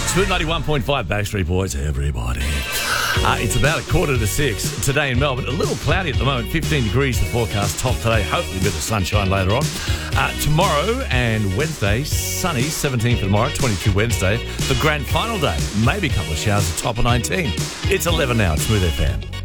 Smooth 91.5 Backstreet Boys, everybody. It's about 5:45 today in Melbourne. A little cloudy at the moment, 15 degrees the forecast. Top today, hopefully a bit of sunshine later on. Tomorrow and Wednesday, sunny, 17 for tomorrow, 22 Wednesday. The grand final day, maybe a couple of showers, the top of 19. It's 11 now at Smooth FM.